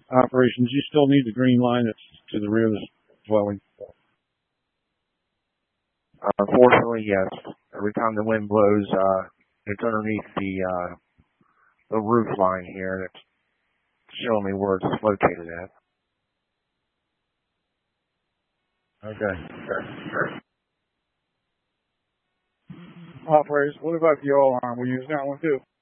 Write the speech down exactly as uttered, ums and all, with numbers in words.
operations, you still need the green line that's to the rear of the dwelling. Unfortunately, yes. Every time the wind blows, uh, it's underneath the uh, the roof line here, and it's showing me where it's located at. Okay. Operators, what about the yellow arm? We use that one too.